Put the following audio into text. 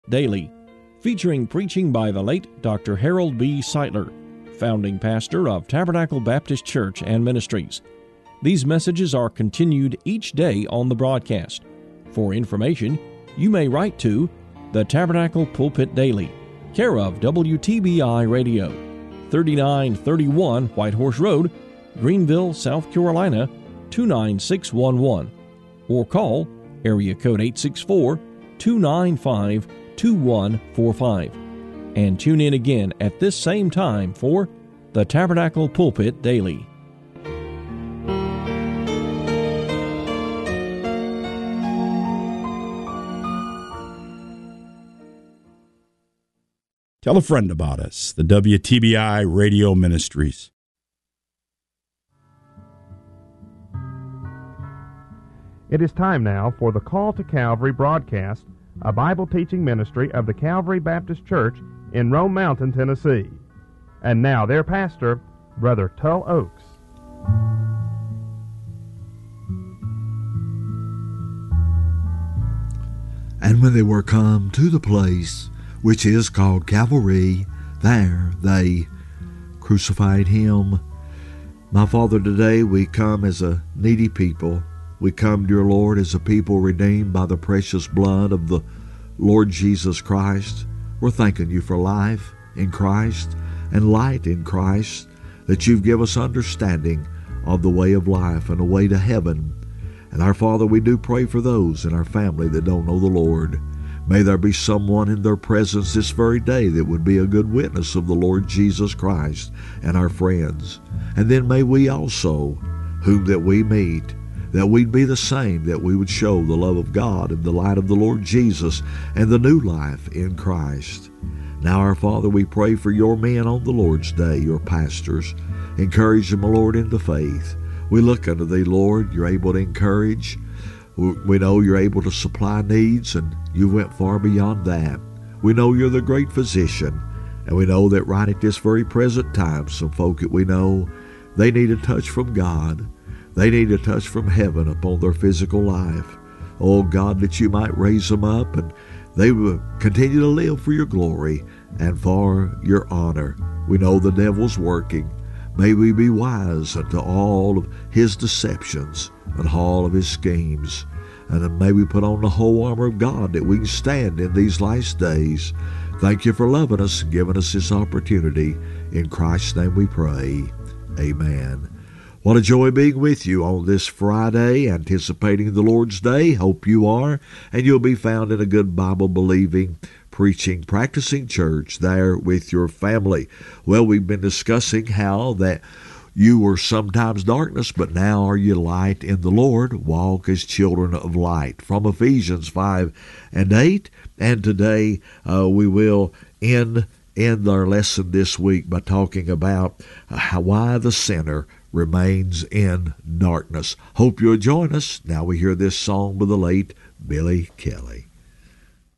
Daily, featuring preaching by the late Dr. Harold B. Seitler, founding pastor of Tabernacle Baptist Church and Ministries. These messages are continued each day on the broadcast. For information, you may write to the Tabernacle Pulpit Daily, care of WTBI Radio, 3931 Whitehorse Road, Greenville, South Carolina, 29611, or call area code 864-295-2145. And tune in again at this same time for the Tabernacle Pulpit Daily. Tell a friend about us, the WTBI Radio Ministries. It is time now for the Call to Calvary broadcast, a Bible teaching ministry of the Calvary Baptist Church in Rome Mountain, Tennessee. And now their pastor, Brother Tull Oaks. And when they were come to the place which is called Calvary, there they crucified him. My Father, today we come as a needy people. We come, dear Lord, as a people redeemed by the precious blood of the Lord Jesus Christ. We're thanking you for life in Christ and light in Christ, that you've given us understanding of the way of life and the way to heaven. And our Father, we do pray for those in our family that don't know the Lord. May there be someone in their presence this very day that would be a good witness of the Lord Jesus Christ and our friends. And then may we also, whom that we meet, that we'd be the same, that we would show the love of God and the light of the Lord Jesus and the new life in Christ. Now, our Father, we pray for your men on the Lord's Day, your pastors. Encourage them, Lord, in the faith. We look unto thee, Lord. You're able to encourage. We know you're able to supply needs, and you went far beyond that. We know you're the great physician, and we know that right at this very present time, some folk that we know, they need a touch from God. They need a touch from heaven upon their physical life. Oh, God, that you might raise them up, and they will continue to live for your glory and for your honor. We know the devil's working. May we be wise unto all of his deceptions and all of his schemes. And then may we put on the whole armor of God that we can stand in these last days. Thank you for loving us and giving us this opportunity. In Christ's name we pray. Amen. What a joy being with you on this Friday, anticipating the Lord's Day. Hope you are, and you'll be found in a good Bible-believing, preaching, practicing church there with your family. Well, we've been discussing how that you were sometimes darkness, but now are you light in the Lord. Walk as children of light, from Ephesians 5 and 8. And today we will end our lesson this week by talking about why the sinner remains in darkness. Hope you'll join us. Now we hear this song by the late Billy Kelly.